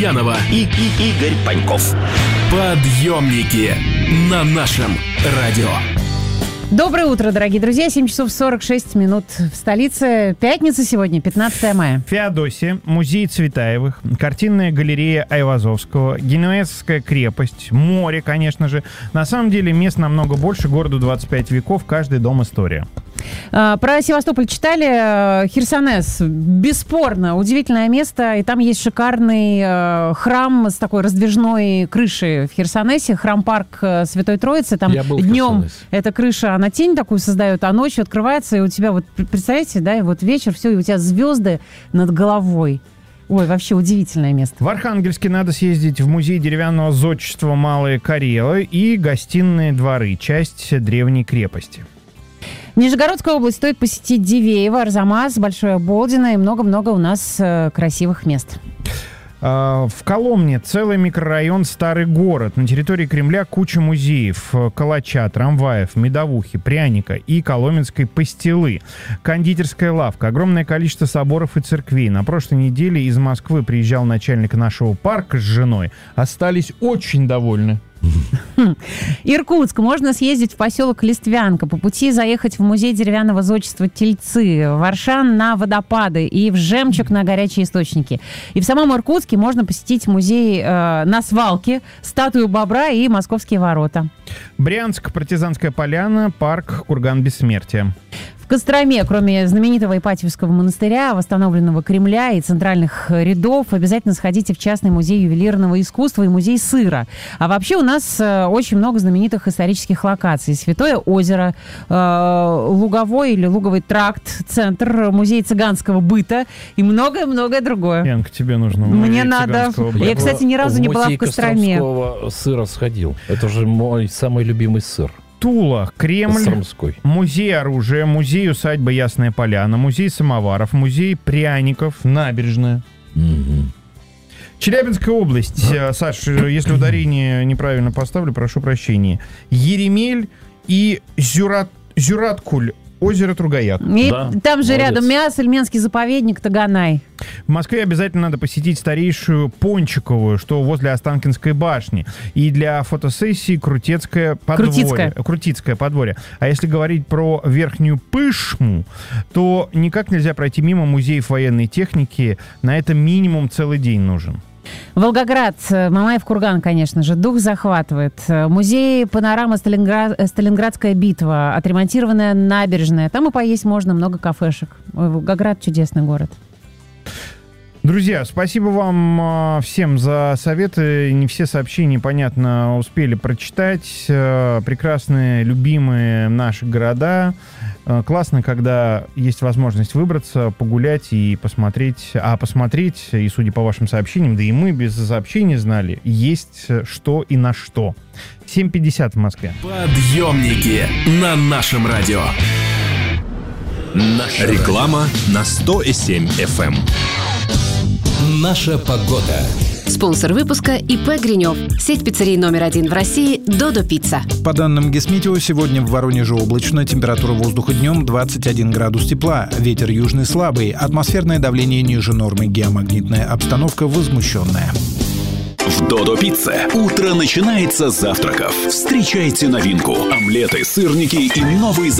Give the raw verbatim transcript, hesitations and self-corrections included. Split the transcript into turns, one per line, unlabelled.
Янова
и, и Игорь Паньков.
Подъемники на нашем радио.
Доброе утро, дорогие друзья. семь часов сорок шесть минут в столице. Пятница сегодня, пятнадцатое мая.
Феодосия, музей Цветаевых, картинная галерея Айвазовского, Генуэзская крепость, море, конечно же. На самом деле мест намного больше, городу двадцать пять веков, каждый дом история.
Про Севастополь читали? Херсонес. Бесспорно, удивительное место. И там есть шикарный э, храм с такой раздвижной крышей в Херсонесе. Храм-парк Святой Троицы. Там днем эта крыша, она тень такую создает, а ночью открывается, и у тебя, вот представляете, да, и вот вечер, все, и у тебя звезды над головой. Ой, вообще удивительное место.
В Архангельске надо съездить в музей деревянного зодчества Малые Карелы и гостиные дворы, часть древней крепости.
Нижегородская область стоит посетить Дивеево, Арзамас, Большое Болдино и много-много у нас э, красивых мест.
В Коломне целый микрорайон «Старый город». На территории Кремля куча музеев: калача, трамваев, медовухи, пряника и коломенской пастилы. Кондитерская лавка, огромное количество соборов и церквей. На прошлой неделе из Москвы приезжал начальник нашего парка с женой. Остались очень довольны.
Иркутск. Можно съездить в поселок Листвянка. По пути заехать в музей деревянного зодчества Тельцы, в Аршан на водопады и в Жемчуг на горячие источники. И в самом Иркутске можно посетить музей э, на свалке, статую бобра и московские ворота.
Брянск, Партизанская поляна, парк Курган Бессмертия.
В Костроме, кроме знаменитого Ипатьевского монастыря, восстановленного Кремля и центральных рядов, обязательно сходите в частный музей ювелирного искусства и музей сыра. А вообще у нас э, очень много знаменитых исторических локаций. Святое озеро, э, Луговой или Луговый тракт, центр, музей цыганского быта и многое-многое другое.
Янка, тебе нужно.
Мне надо.
Быта.
Я, кстати, ни разу
в
не была в Костроме.
Костромского сыра сходил. Это же мой самый любимый сыр.
Тула, Кремль,
Костромской.
Музей оружия, музей усадьба Ясная Поляна, музей самоваров, музей пряников, набережная.
Mm-hmm.
Челябинская область. Саш, если ударение неправильно поставлю, прошу прощения. Еремель и Зюрат, Зюраткуль. Озеро Тургаяк.
И
да,
там же
молодец.
Рядом Мясаль, Менский заповедник, Таганай.
В Москве обязательно надо посетить старейшую Пончиковую, что возле Останкинской башни. И для фотосессии Крутецкое подворье.
Крутицкое.
Крутицкое подворье. А если говорить про Верхнюю Пышму, то никак нельзя пройти мимо музеев военной техники. На это минимум целый день нужен.
Волгоград, Мамаев курган, конечно же, дух захватывает. Музей «Панорама. Сталинград... Сталинградская битва», отремонтированная набережная. Там и поесть можно, много кафешек. Ой, Волгоград — чудесный город.
Друзья, спасибо вам э, всем за советы. Не все сообщения, понятно, успели прочитать. Э, прекрасные, любимые наши города. Э, классно, когда есть возможность выбраться, погулять и посмотреть. А посмотреть, и судя по вашим сообщениям, да и мы без сообщений знали, есть что и на что. семь пятьдесят в Москве.
Подъемники на нашем радио.
Наша реклама на сто семь эф эм.
Наша погода.
Спонсор выпуска ИП «Гринев». Сеть пиццерий номер один в России «Додо Пицца».
По данным Гисметео, сегодня в Воронеже облачно. Температура воздуха днем двадцать один градус тепла. Ветер южный слабый. Атмосферное давление ниже нормы. Геомагнитная обстановка возмущенная.
В Додо Пицце утро начинается с завтраков. Встречайте новинку. Омлеты, сырники и новые